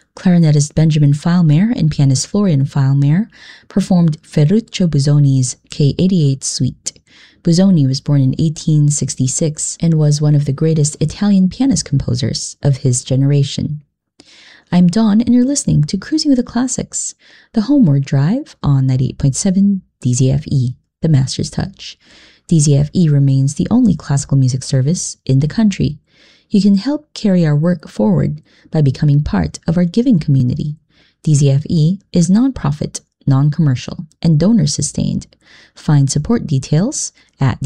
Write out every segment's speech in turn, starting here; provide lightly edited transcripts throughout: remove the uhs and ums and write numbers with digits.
Clarinetist Benjamin Filemeyer and pianist Florian Filemeyer performed Ferruccio Busoni's K88 Suite. Busoni was born in 1866 and was one of the greatest Italian pianist composers of his generation. I'm Dawn, and you're listening to Cruising with the Classics, the Homeward Drive on 98.7 DZFE, the Master's Touch. DZFE remains the only classical music service in the country. You can help carry our work forward by becoming part of our giving community. DZFE is nonprofit, non-commercial, and donor-sustained. Find support details at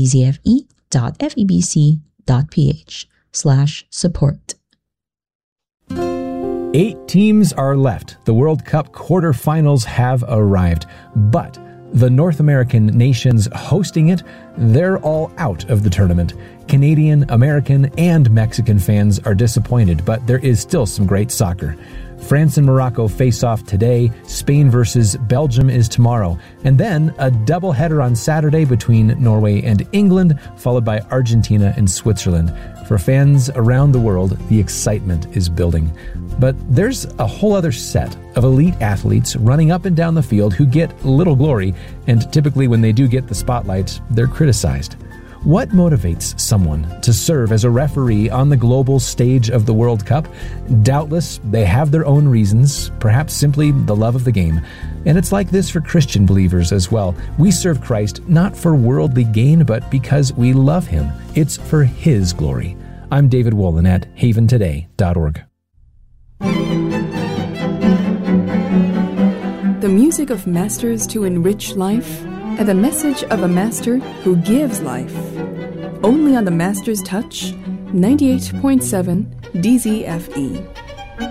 dzfe.febc.ph/support. 8 teams are left. The World Cup quarterfinals have arrived, but the North American nations hosting it, they're all out of the tournament. Canadian, American, and Mexican fans are disappointed, but there is still some great soccer. France and Morocco face off today, Spain versus Belgium is tomorrow, and then a doubleheader on Saturday between Norway and England, followed by Argentina and Switzerland. For fans around the world, the excitement is building. But there's a whole other set of elite athletes running up and down the field who get little glory, and typically when they do get the spotlight, they're criticized. What motivates someone to serve as a referee on the global stage of the World Cup? Doubtless, they have their own reasons, perhaps simply the love of the game. And it's like this for Christian believers as well. We serve Christ not for worldly gain, but because we love Him. It's for His glory. I'm David Wolin at haventoday.org. The music of masters to enrich life, and the message of a master who gives life. Only on the Master's Touch, 98.7 DZFE.